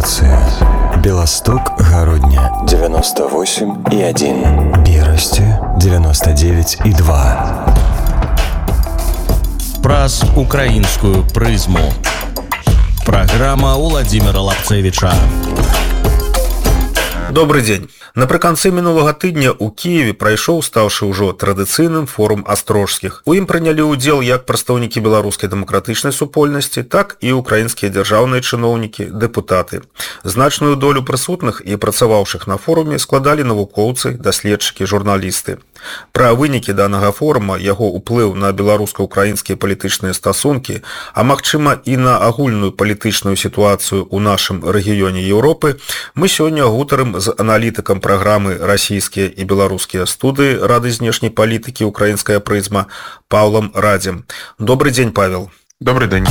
станция. Белосток, Городня 98,1. Берасти 99,2. Праз украинскую прызму. Программа Владимира Лапцевича. Добрый дзень. Напрыканцы мінулага тыдня ў Кіеве прайшоў, стаўшы ўжо традыцыйным, форум астрожскіх. У ім прынялі ўдзел як прадстаўнікі беларускай дэмакратычнай супольнасці, так і украінскія дзяржаўныя чыноўнікі, дэпутаты. Значную долю прысутных і працаваўшых на форуме складалі навукоўцы, даследчыкі, журналісты. Пра вынікі данага форума, яго ўплыў на беларуска-украінскія палітычныя стасункі, а магчыма і на агульную палітычную сітуацыю ў нашым рэгіёне Еўропы, мы сёння гутарым з аналітыкам праграмы «Расійскія і беларускія студыі» Рады знешняй палітыкі «Украінская прызма» Паўлам Радзем. Добрый дзень, Павел. Добрый день.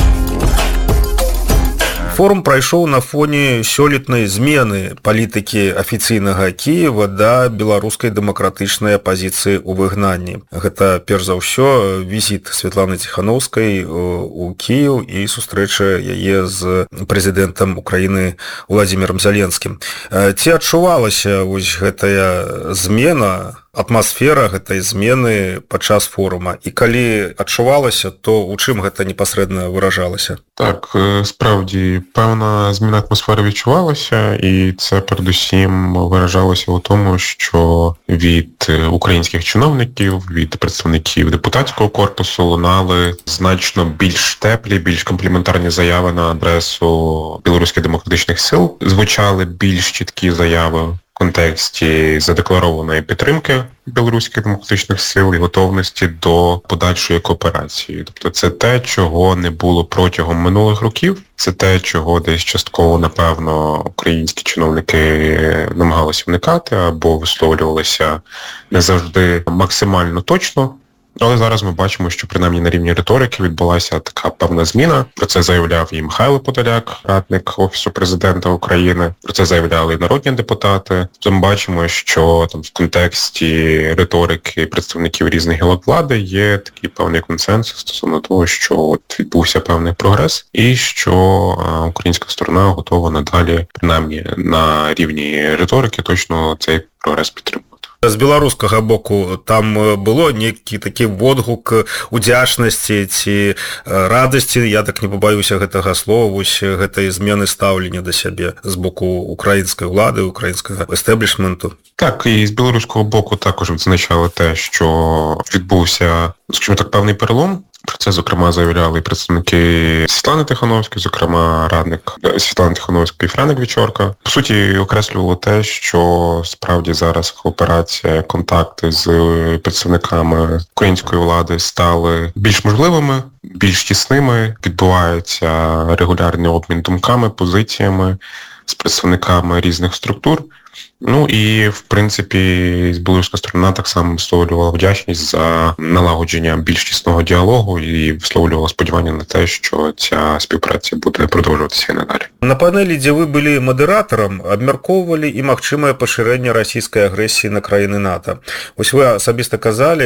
Форум прайшоў на фоне сёлетнай змены палітыкі афіцыйнага Кіева да беларускай дэмакратычнай апазіцыі ў выгнанні. Гэта, перш за ўсё, візіт Святланы Ціханаўскай у Кіеў і сустрэча яе з прэзідэнтам Украіны Владзімірам Зеленскім. Ці адчувалася вось гэтая змена, атмасфера гэтай змены падчас форума? І калі адчувалася, то у чым гэта непасрэдна выражалася? Так, справді, певна зміна атмосфери відчувалася, і це передусім виражалося у тому, що від українських чиновників, від представників депутатського корпусу лунали значно більш теплі, більш компліментарні заяви на адресу білоруських демократичних сил. Звучали більш чіткі заяви в контексті задекларованої підтримки білоруських демократичних сил і готовності до подальшої кооперації. Тобто це те, чого не було протягом минулих років, це те, чого десь частково, напевно, українські чиновники намагалися уникати або висловлювалися не завжди максимально точно. Але зараз ми бачимо, що принаймні на рівні риторики відбулася така певна зміна. Про це заявляв і Михайло Подоляк, радник Офісу Президента України. Про це заявляли і народні депутати. Тобто ми бачимо, що там в контексті риторики представників різних гілок влади є такий певний консенсус стосовно того, що от відбувся певний прогрес і що українська сторона готова надалі, принаймні на рівні риторики, точно цей прогрес підтримувати. З беларускага боку там было нейкі такі водгук удзячнасці ці радасці, я так не пабаюся гэтага слова, вось гэтай змены стаўлення да сябе з боку украінскай улады, украінскага естэблішменту. Так, і з білоруського боку також відзначали те, що відбувся, скажімо так, певний перелом. Про це, зокрема, заявляли і представники Світлани Тихановської, зокрема, радник Світлани Тихановської Френик Вічорка. По суті, окреслювало те, що справді зараз кооперація, контакти з представниками української влади стали більш можливими, більш тісними, відбувається регулярний обмін думками, позиціями з представниками різних структур. Ну і, в принципі, білоруська сторона так само висловлювала вдячність за налагодження більш тісного діалогу і висловлювала сподівання на те, що ця співпраця буде продовжуватися і надалі. На панелі, де ви були модератором, абмяркоўвалі і магчымае пашырэнне расійскай агрэсіі на краіны НАТО. Вось вы асабіста казалі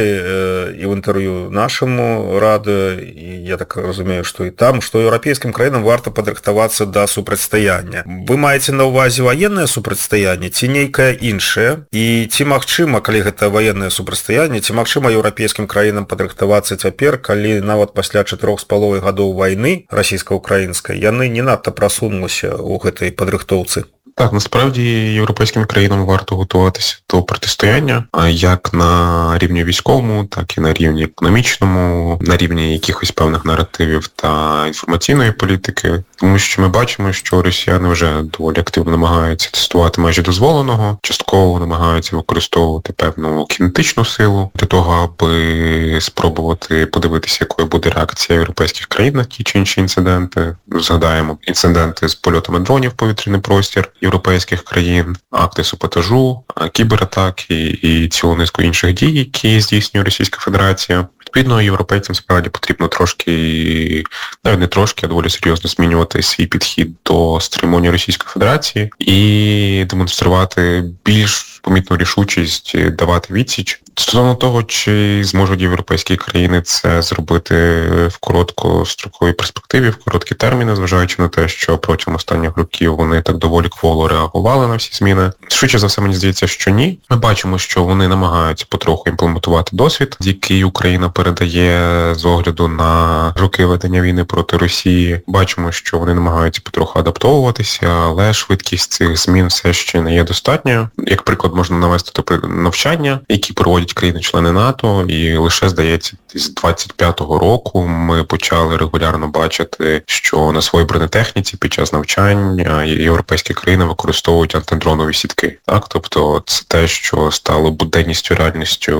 і в інтэрв'ю нашаму раду, і я так разумею, што і там, што еўрапейскім краінам варта падрыхтавацца да супрацьстаяння. Вы маеце на ўвазе ваеннае супрацьстаянне ці нейкае іншае? І ці магчыма, калі гэта ваеннае супрацьстаянне, ці магчыма еўрапейскім краінам падрыхтавацца цяпер, калі нават пасля 4,5 гадоў вайны расійска-украінскай яны не надта прасунуліся ў гэтай падрыхтоўцы? Так, насправді європейським країнам варто готуватися до протистояння, як на рівні військовому, так і на рівні економічному, на рівні якихось певних наративів та інформаційної політики. Тому що ми бачимо, що росіяни вже доволі активно намагаються тестувати межі дозволеного, частково намагаються використовувати певну кінетичну силу для того, аби спробувати подивитися, якою буде реакція європейських країн на ті чи інші інциденти. Згадаємо інциденти з польотами дронів в повітряний простір європейських країн, акти саботажу, кібератаки і цілу низку інших дій, які здійснює Російська Федерація. Відповідно, європейцям справді потрібно трошки, навіть не трошки, а доволі серйозно змінювати свій підхід до стримування Російської Федерації і демонструвати більш помітну рішучість давати відсіч. Стосовно того, чи зможуть європейські країни це зробити в короткостроковій перспективі, в короткі терміни, зважаючи на те, що протягом останніх років вони так доволі кволо реагували на всі зміни. Швидше за все, мені здається, що ні. Ми бачимо, що вони намагаються потроху імплементувати досвід, який Україна передає з огляду на роки ведення війни проти Росії. Бачимо, що вони намагаються потроху адаптовуватися, але швидкість цих змін все ще не є достатньою. Як приклад, можна навести навчання, які проводять країни-члени НАТО, і лише, здається, з 25-го року ми почали регулярно бачити, що на своїй бронетехніці під час навчань європейські країни використовують антидронові сітки. Так, тобто це те, що стало буденністю, реальністю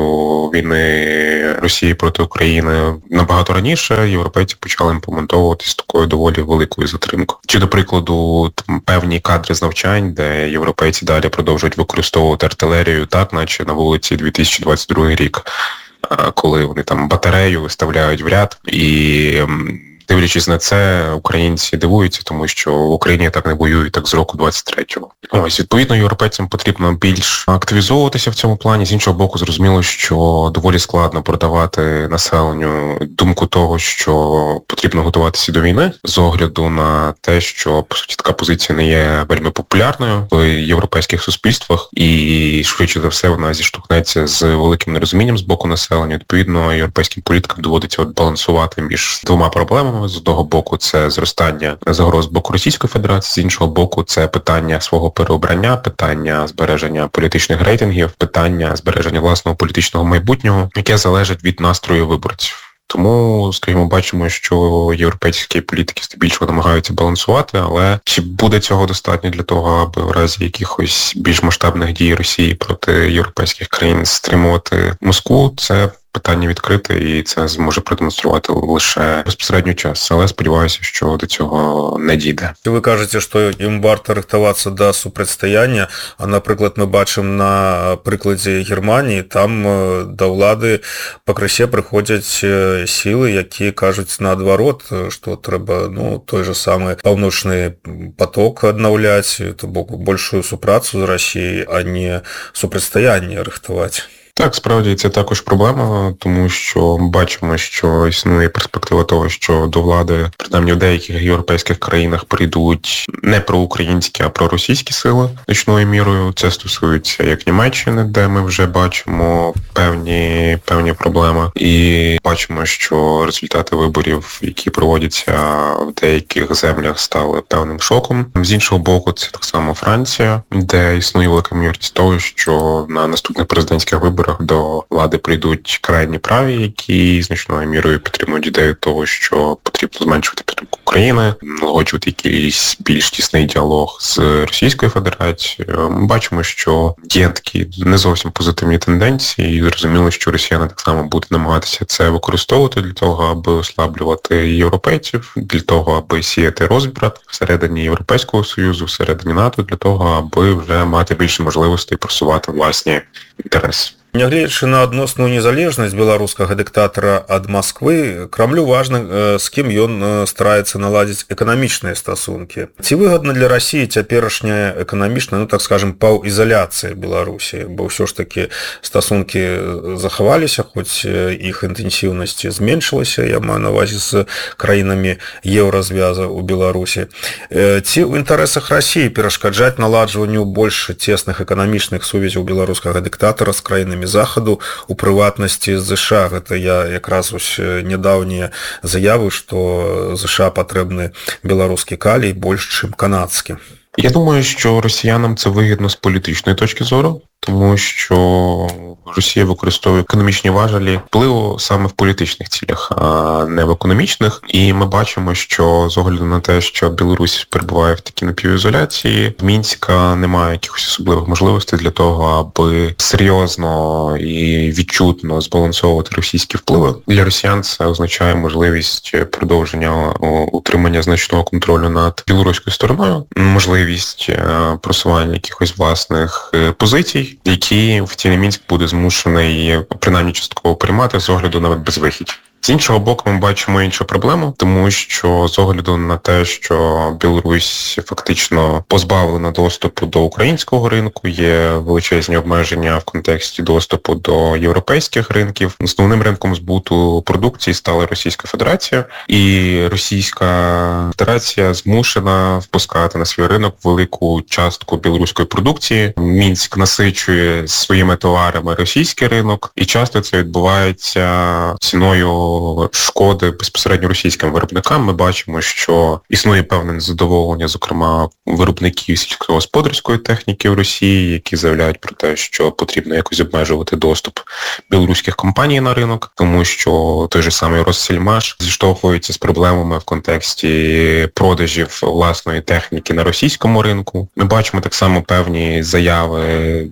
війни Росії проти України набагато раніше. Європейці почали імплементовувати з такою доволі великою затримкою. Чи, до прикладу, певні кадри з навчань, де європейці далі продовжують використовувати артилерію, так, наче на вулиці 2022 рік, коли вони там батарею виставляють в ряд, і дивлячись на це, українці дивуються, тому що в Україні так не воюють так з року 23-го. Ось, відповідно, європейцям потрібно більш активізовуватися в цьому плані. З іншого боку, зрозуміло, що доволі складно продавати населенню думку того, що потрібно готуватися до війни, з огляду на те, що, по суті, така позиція не є вельми популярною в європейських суспільствах, і швидше за все вона зіштовхнеться з великим нерозумінням з боку населення. Відповідно, європейським політикам доводиться балансувати між двома проблемами. З одного боку, це зростання загроз з боку Російської Федерації, з іншого боку, це питання свого переобрання, питання збереження політичних рейтингів, питання збереження власного політичного майбутнього, яке залежить від настрою виборців. Тому, скажімо, бачимо, що європейські політики здебільшого намагаються балансувати, але чи буде цього достатньо для того, аби в разі якихось більш масштабних дій Росії проти європейських країн стримувати Москву, це питання відкрите, і це зможе продемонструвати лише безпосередньо час. Але сподіваюся, що до цього не дійде. Ви кажете, що їм варто рихтуватися до супрацьстояння, а, наприклад, ми бачимо на прикладі Германії, там до влади покрысе приходять сили, які кажуть наадварот, що треба, той же самий паўночны поток аднаўляць, то бок большую супрацу з Росією, а не супрацьстояння рихтувати. Так, справді, це також проблема, тому що бачимо, що існує перспектива того, що до влади, принаймні в деяких європейських країнах, прийдуть не проукраїнські, а проросійські сили значною мірою. Це стосується як Німеччини, де ми вже бачимо певні проблеми. І бачимо, що результати виборів, які проводяться в деяких землях, стали певним шоком. З іншого боку, це так само Франція, де існує велика ймовірність того, що на наступних президентських виборах до влади прийдуть крайні праві, які значною мірою підтримують ідею того, що потрібно зменшувати підтримку України, налагоджувати якийсь більш тісний діалог з Російською Федерацією. Ми бачимо, що є такі не зовсім позитивні тенденції, і зрозуміло, що росіяни так само будуть намагатися це використовувати для того, аби ослаблювати європейців, для того, аби сіяти розбрат всередині Європейського Союзу, всередині НАТО, для того, аби вже мати більше можливостей просувати власні інтереси. Нягледзячы на адносную незалежнасць беларускага дыктатара ад Масквы, Крамлю важна, з кім ён стараецца наладзіць эканамічныя стасункі. Ці выгадна для Расіі цяперашняя эканамічная, так скажем, паўізаляцыя Беларусі, бо ўсё ж такі стасункі захаваліся, хоць іх інтэнсіўнасць зменшылася, я маю на ўвазе з краінамі еўразвяза ў Беларусі. Ці ў інтарэсах Расіі перашкаджаць наладжванню больш цесных эканамічных сувязяў беларускага дыктатара з краінамі захаду, у прыватнасці ЗША. Гэта я якраз нядаўнія заявы, што ЗША патрэбны беларускі калій больш, чым канадскі. Я думаю, що росіянам це вигідно з політичної точки зору, тому що Росія використовує економічні важелі впливу саме в політичних цілях, а не в економічних. І ми бачимо, що з огляду на те, що Білорусь перебуває в такій напівізоляції, в Мінська немає якихось особливих можливостей для того, аби серйозно і відчутно збалансовувати російські впливи. Для росіян це означає можливість продовження утримання значного контролю над білоруською стороною, можливість просування якихось власних позицій, які офіційний Мінськ буде змушений принаймні частково приймати з огляду на безвихідь. З іншого боку, ми бачимо іншу проблему, тому що з огляду на те, що Білорусь фактично позбавлена доступу до українського ринку, є величезні обмеження в контексті доступу до європейських ринків. Основним ринком збуту продукції стала Російська Федерація, і Російська Федерація змушена впускати на свій ринок велику частку білоруської продукції. Мінськ насичує своїми товарами російський ринок, і часто це відбувається ціною шкоди безпосередньо російським виробникам. Ми бачимо, що існує певне незадоволення, зокрема, виробників сільськогосподарської техніки в Росії, які заявляють про те, що потрібно якось обмежувати доступ білоруських компаній на ринок, тому що той же самий Россельмаш зіштовхується з проблемами в контексті продажів власної техніки на російському ринку. Ми бачимо так само певні заяви,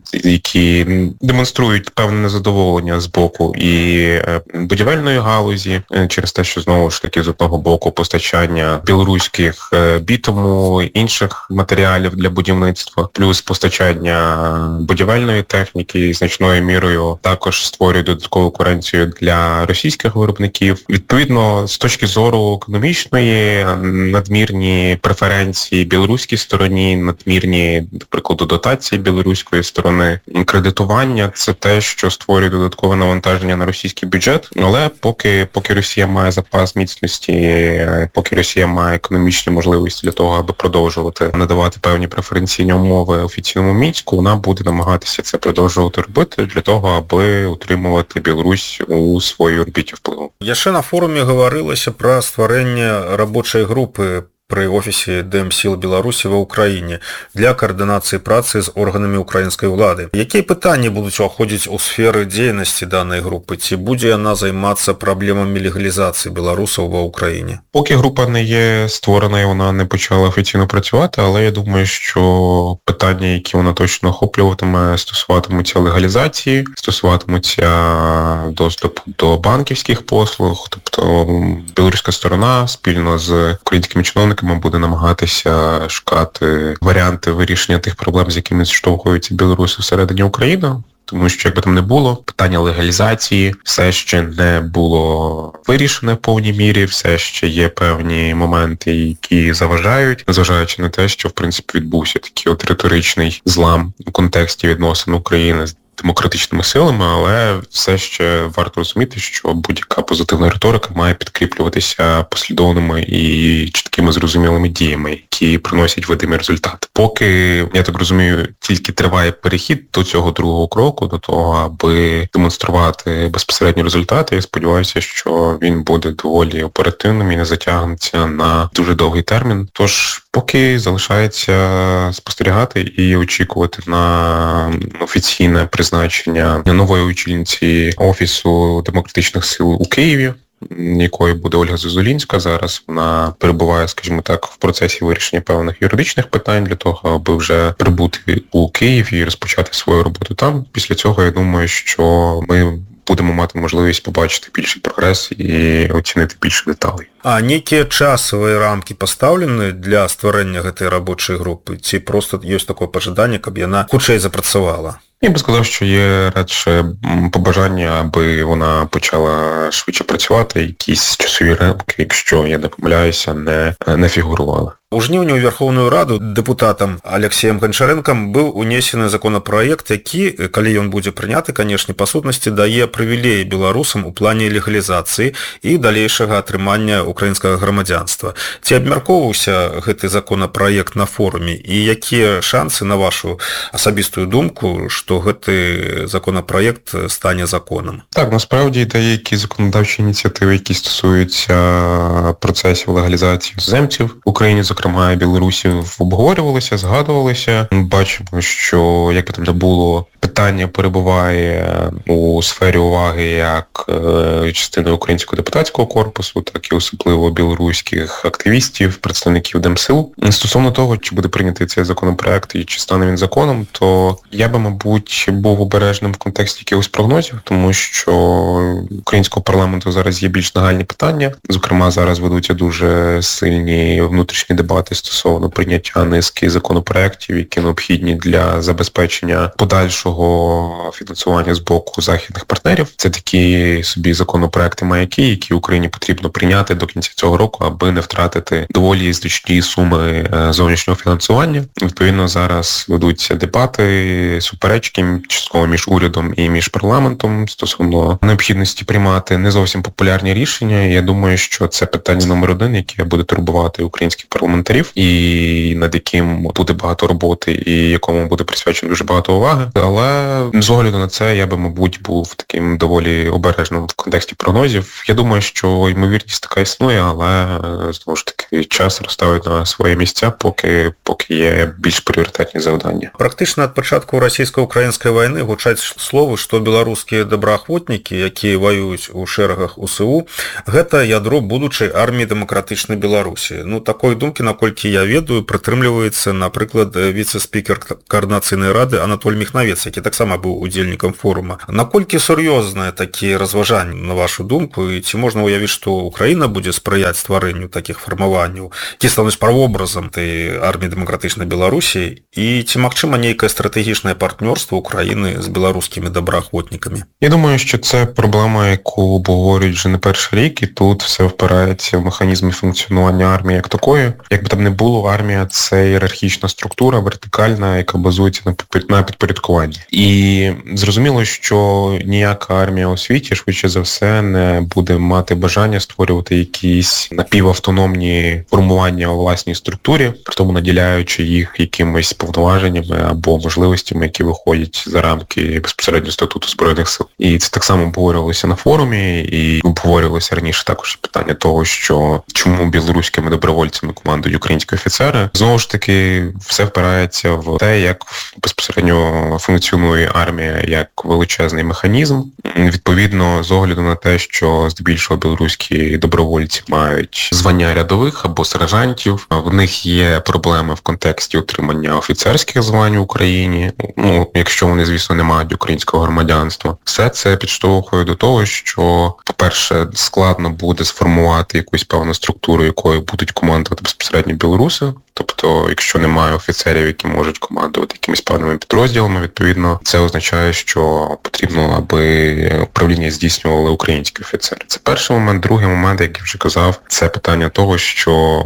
які демонструють певне незадоволення з боку і будівельної галузі, через те, що знову ж таки з одного боку постачання білоруських бітуму, інших матеріалів для будівництва, плюс постачання будівельної техніки значною мірою також створює додаткову конкуренцію для російських виробників. Відповідно, з точки зору економічної, надмірні преференції білоруській стороні, надмірні, до прикладу, дотації білоруської сторони, кредитування – це те, що створює додаткове навантаження на російський бюджет. Але поки Росія має запас міцності, поки Росія має економічні можливості для того, аби продовжувати надавати певні преференційні умови офіційному Мінську, вона буде намагатися це продовжувати робити для того, аби утримувати Білорусь у своїй орбіті впливу. Яшчэ на форуме гаварылася пра стварэнне рабочай групы пры офісе ДМСіл Беларусі ва ўкраіне для каардынацыі працы з органамі украінскай улады. Якія пытанні будуць уваходзіць у сферы дзейнасці данай групы? Ці будзе яна займацца праблемамі легалізацыі беларусаў ва ўкраіне? Поки група не є створена і вона не почала офіційно працювати, але я думаю, що питання, які вона точно охоплюватиме, стосуватимуться легалізації, стосуватимуться доступу до банківських послуг, тобто білоруська сторона спільно з українськими чиновниками буде намагатися шукати варіанти вирішення тих проблем, з якими зіштовхуються білоруси всередині України. Тому що, як би там не було, питання легалізації все ще не було вирішене в повній мірі, все ще є певні моменти, які заважають, незважаючи на те, що, в принципі, відбувся такий от риторичний злам у контексті відносин України з демократичними силами, але все ще варто розуміти, що будь-яка позитивна риторика має підкріплюватися послідовними і чіткими зрозумілими діями, які приносять видимі результати. Поки, я так розумію, тільки триває перехід до цього другого кроку, до того, аби демонструвати безпосередні результати, я сподіваюся, що він буде доволі оперативним і не затягнеться на дуже довгий термін. Тож, поки залишається спостерігати і очікувати на офіційне призначення нової очільниці Офісу демократичних сил у Києві, якою буде Ольга Зозулінська. Зараз вона перебуває, скажімо так, в процесі вирішення певних юридичних питань для того, аби вже прибути у Київ і розпочати свою роботу там. Після цього, я думаю, що ми будемо мати можливість побачити більший прогрес і оцінити більше деталей. А некія часовыя рамкі пастаўлены для стварэння гэтай рабочай групы? Ці проста ёсць такое пажаданне, каб яна хутчэй запрацавала? Я би сказав, що є радше побажання, аби вона почала швидше працювати, якісь часові рамки, якщо я не помиляюся, не фігурували. У жніўні ў Верховную Раду дэпутатам Алексеем Гончаренкам быў унесены законапраект, які, калі ён будзе прыняты, канешне, па сутнасці дае прывілеі беларусам у плане легалізацыі і далейшага атрымання украінскага грамадзянства. Ці абмяркоўваўся гэты законапраект на форуме і якія шансы, на вашу асабістую думку, што гэты законапраект стане законам? Так, насправді деякі законодавчі ініціативи, які стосуються процесів легалізації іноземців в Україні, зокрема і Білорусі, обговорювалися, згадувалися. Ми бачимо, що, як би там не було, питання перебуває у сфері уваги як частини українського депутатського корпусу, так і особливо білоруських активістів, представників ДМСИЛ. Стосовно того, чи буде прийнятий цей законопроект і чи стане він законом, то я би, мабуть, був обережним в контексті якихось прогнозів, тому що українського парламенту зараз є більш нагальні питання. Зокрема, зараз ведуться дуже сильні внутрішні дебати стосовно прийняття низки законопроектів, які необхідні для забезпечення подальшого фінансового фінансування з боку західних партнерів. Це такі собі законопроекти маяки, які Україні потрібно прийняти до кінця цього року, аби не втратити доволі значні суми зовнішнього фінансування. Відповідно, зараз ведуться дебати, суперечки частково між урядом і між парламентом стосовно необхідності приймати не зовсім популярні рішення. Я думаю, що це питання номер один, яке буде турбувати українських парламентарів і над яким буде багато роботи і якому буде присвячено дуже багато уваги. Але з огляду на це я би, мабуть, був таким доволі обережним в контексті прогнозів. Я думаю, що ймовірність така існує, але знову ж таки час розставить на свої місця, поки є більш пріоритетні завдання. Практично ад пачатку расійска-украінскай вайны гучаць словы, што беларускія добраахвотнікі, якія ваююць у шэрагах УСУ, гэта ядро будучай арміі дэмакратычнай Беларусі. Такой думкі, наколькі я ведаю, прытрымліваецца, напрыклад, віцэ-спікер Коордынацыйнай рады Анатоль Міхнавец, які таксама быў удзельнікам форума. Наколькі сур'ёзныя такія разважанні, на вашу думку, і ці можна ўявіць, што Украіна будзе спрыяць стварэнню такіх фармаванняў, які стануць правобразам той арміі дэмакратычнай Беларусі, і ці магчыма нейкае стратэгічнае партнёрства Украіны з беларускімі добраахвотнікамі? Я думаю, що це проблема, яку обговорюють вже не перший рік, і тут все впирається в механізми функціонування армії як такої. Як би там не було, армія – це ієрархічна структура, вертикальна, яка базується на підпорядкуванні. І зрозуміло, що ніяка армія у світі, швидше за все, не буде мати бажання створювати якісь напівавтономні формування у власній структурі, при тому наділяючи їх якимись повноваженнями або можливостями, які виходять за рамки безпосередньо статуту Збройних сил. І це так само обговорювалося на форумі, і обговорювалося раніше також питання того, що чому білоруськими добровольцями командують українські офіцери. Знову ж таки, все впирається в те, як безпосередньо функціонує армія як величезний механізм. Відповідно, з огляду на те, що здебільшого білоруські добровольці мають звання рядових або сержантів, в них є проблеми в контексті отримання офіцерських звань в Україні, якщо вони, звісно, не мають українського громадянства. Все це підштовхує до того, що, по-перше, складно буде сформувати якусь певну структуру, якою будуть командувати безпосередньо білоруси. Тобто, якщо немає офіцерів, які можуть командувати якимись певними підрозділами, відповідно, це означає, що потрібно, аби управління здійснювали українські офіцери. Це перший момент. Другий момент, як я вже казав, це питання того, що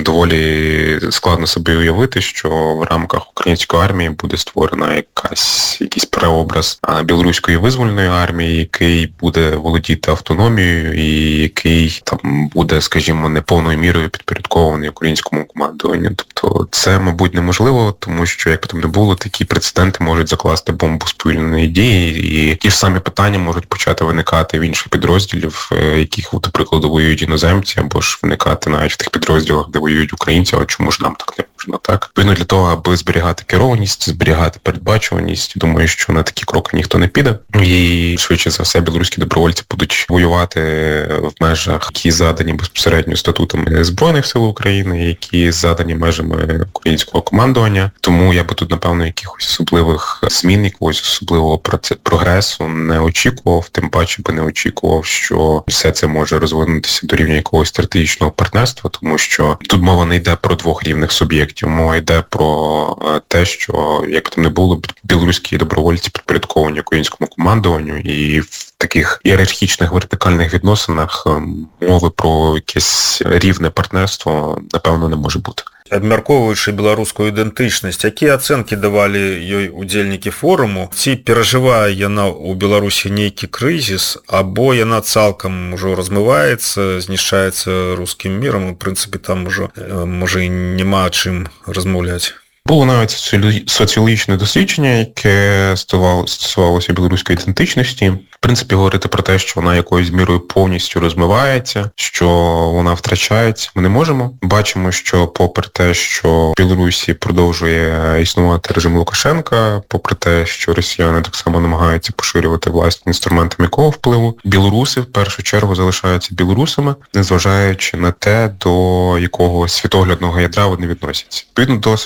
доволі складно собі уявити, що в рамках української армії буде створена якийсь преобраз білоруської визвольної армії, який буде володіти автономією і який там буде, скажімо, не повною мірою підпорядкований українському командуванню. Тобто це, мабуть, неможливо, тому що, як би там не було, такі прецеденти можуть закласти бомбу сповільненої дії, і ті ж самі питання можуть почати виникати в інших підрозділів, яких, до прикладу, воюють іноземці, або ж виникати навіть в тих підрозділах, де воюють українці, а чому ж нам так не можна, так? Відповідно, для того, аби зберігати керованість, зберігати передбачуваність, думаю, що на такі кроки ніхто не піде. І, швидше за все, білоруські добровольці будуть воювати в межах, які задані безпосередньо статутами Збройних сил України, які задані межами українського командування. Тому я би тут, напевно, якихось особливих змін, якогось особливого прогресу не очікував, тим паче би не очікував, що все це може розвинутися до рівня якогось стратегічного партнерства, тому що тут мова не йде про двох рівних суб'єктів, мова йде про те, що, як би там не було, білоруські добровольці підпорядковані українському командуванню, і в таких ієрархічних вертикальних відносинах мови про якесь рівне партнерство, напевно, не може бути. Абмяркоўваючы беларускую ідэнтычнасць, якія ацэнкі давалі ёй удзельнікі форуму? Ці перажывае яна ў Беларусі нейкі крызіс, або яна цалкам ужо размываецца, знішчаецца рускім мірам, у прынцыпе там ужо, можа, і няма чым размаўляць? Було навіть соціологічне дослідження, яке стосувалося білоруської ідентичності. В принципі, говорити про те, що вона якоюсь мірою повністю розмивається, що вона втрачається, ми не можемо. Бачимо, що попри те, що в Білорусі продовжує існувати режим Лукашенка, попри те, що росіяни так само намагаються поширювати власні інструменти м'якого впливу, білоруси в першу чергу залишаються білорусами, незважаючи на те, до якого світоглядного ядра вони відносяться. Відповідно до соціологічного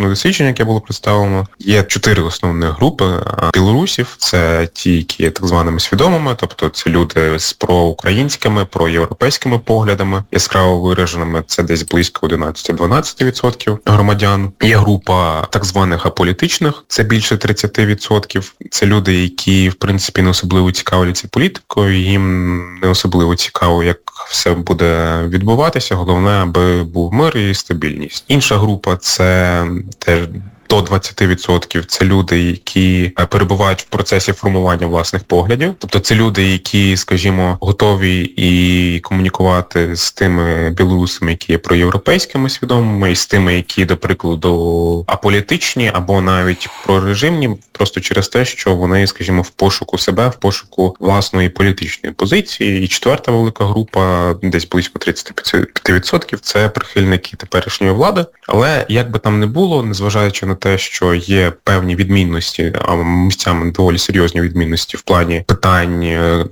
одне дослідження, яке було представлено. Є 4 основних групи білорусів. Це ті, які є так званими свідомими, тобто це люди з проукраїнськими, проєвропейськими поглядами, яскраво вираженими. Це десь близько 11-12% громадян. Є група так званих аполітичних, це більше 30%. Це люди, які, в принципі, не особливо цікавляться політикою, їм не особливо цікаво, як все буде відбуватися. Головне, аби був мир і стабільність. Інша група – це теж до 20% це люди, які перебувають в процесі формування власних поглядів. Тобто це люди, які, скажімо, готові і комунікувати з тими білорусами, які є проєвропейськими свідомими, і з тими, які, до прикладу, аполітичні або навіть прорежимні, просто через те, що вони, скажімо, в пошуку себе, в пошуку власної політичної позиції. І четверта велика група, десь близько 35%, це прихильники теперішньої влади. Але як би там не було, незважаючи на те, що є певні відмінності, а місцями доволі серйозні відмінності в плані питань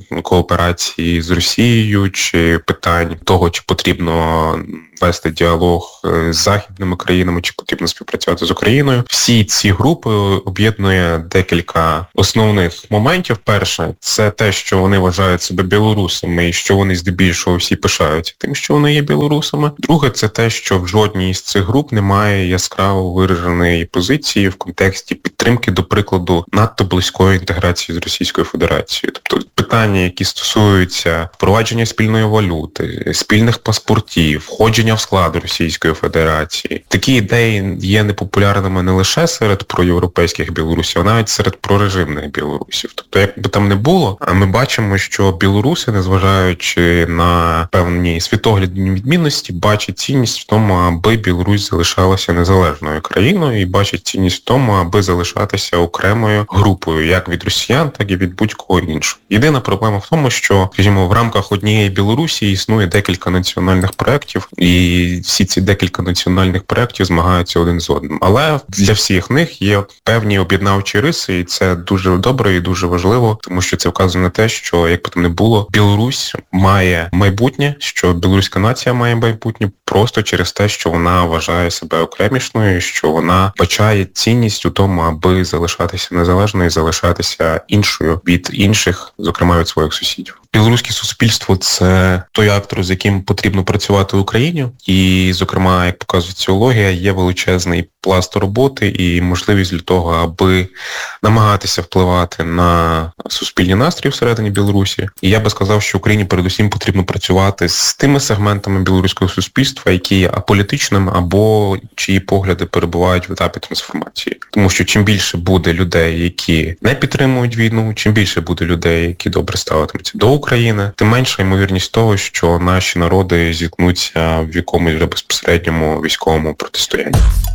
кооперації з Росією, чи питань того, чи потрібно вести діалог з західними країнами, чи потрібно співпрацювати з Україною. Всі ці групи об'єднує декілька основних моментів. Перше, це те, що вони вважають себе білорусами і що вони здебільшого всі пишаються тим, що вони є білорусами. Друге, це те, що в жодній з цих груп немає яскраво вираженої позиції в контексті підтримки, до прикладу, надто близької інтеграції з Російською Федерацією. Тобто питання, які стосуються впровадження спільної валюти, спільних паспортів, входження в склад Російської Федерації. Такі ідеї є непопулярними не лише серед проєвропейських білорусів, а навіть серед прорежимних білорусів. Тобто, як би там не було, ми бачимо, що білоруси, незважаючи на певні світоглядні відмінності, бачать цінність в тому, аби Білорусь залишалася незалежною країною і бачать цінність в тому, аби залишатися окремою групою, як від росіян, так і від будь-кого іншого. Єдина проблема в тому, що, скажімо, в рамках однієї Білорусі існує декілька національних проєктів, і всі ці декілька національних проєктів змагаються один з одним. Але для всіх них є певні об'єднавчі риси, і це дуже добре і дуже важливо, тому що це вказує на те, що, як би там не було, Білорусь має майбутнє, що білоруська нація має майбутнє просто через те, що вона вважає себе окремішною, що вона бачає цінність у тому, аби залишатися незалежною і залишатися іншою від інших, зокрема від своїх сусідів. Білоруське суспільство – це той актор, з яким потрібно працювати в Україні. І, зокрема, як показує соціологія, є величезний пласт роботи і можливість для того, аби намагатися впливати на суспільні настрої всередині Білорусі. І я би сказав, що Україні передусім потрібно працювати з тими сегментами білоруського суспільства, які є аполітичними або чиї погляди перебувають в етапі трансформації. Тому що чим більше буде людей, які не підтримують війну, чим більше буде людей, які добре ставитимуться до України, тим менша ймовірність того, що наші народи зіткнуться в якомусь вже безпосередньому військовому протистоянні.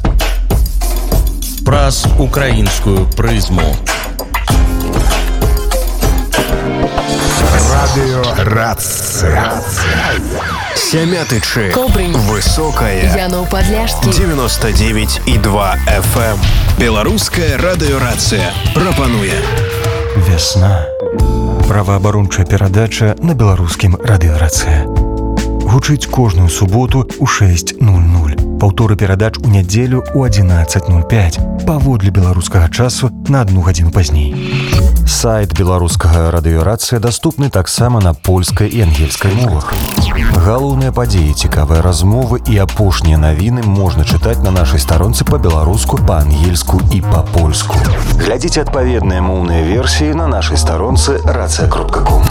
Праз українською призму. Радио Рация. Семятычи. Кобрин. Высокая. Янов Подляшский. 99,2 FM. Беларуская радыёрацыя прапануе. Весна. Праваабарончая перадача на беларускім радыёрацыя. Гучыць кожную суботу ў 6:00. Паўторы перадач у нядзелю ў 11:05. Паводле беларускага часу на 1 гадзіну пазней. Сайт беларускага радыёрацыя даступны таксама на польскай і ангельскай мовах. Галоўныя падзеі, цікавыя размовы і апошнія навіны можна чытаць на нашай старонцы па-беларуску, па-ангельску і па-польску. Глядзіце адпаведныя моўныя версіі на нашай старонцы racja.com.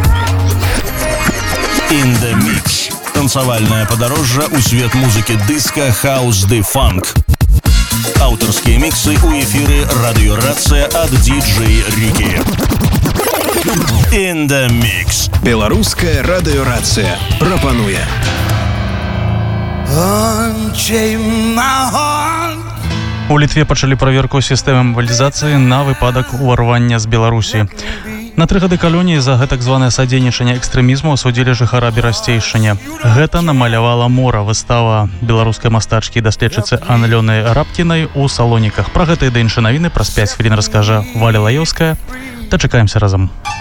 In the Mix. Танцевальное подорожжа у свет музыки диско, хаус ды фанк. Аўтарскія міксы у эфіры радыёрацыя ад диджей Рики. In the Mix. Беларуская радыёрацыя прапануе. У Літве пачалі праверку сістэмы мабілізацыі на выпадак уварвання з Беларусі. На 3 гады калоніі за гэтак званае садзейнічанне экстрэмізму асудзілі жыхара Берасцейшчыне. Гэта намалявала мора, выстава беларускай мастачкі і даследчыцы Анлёны Рабкінай у Салоніках. Пра гэта і да іншыя навіны праз 5 хвілін раскажа Валя Лаёўская. Дачакаемся разам.